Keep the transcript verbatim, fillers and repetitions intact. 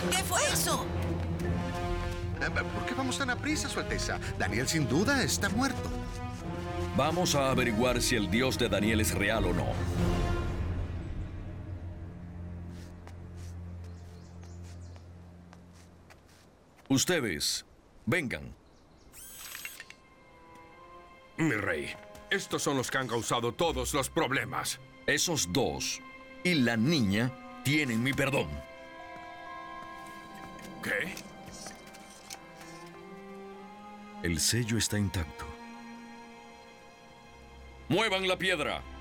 ¿Qué fue eso? Eh, ¿Por qué vamos tan a prisa, Su Alteza? Daniel sin duda está muerto. Vamos a averiguar si el dios de Daniel es real o no. Ustedes, vengan. Mi rey, estos son los que han causado todos los problemas. Esos dos y la niña tienen mi perdón. ¿Qué? El sello está intacto. ¡Muevan la piedra!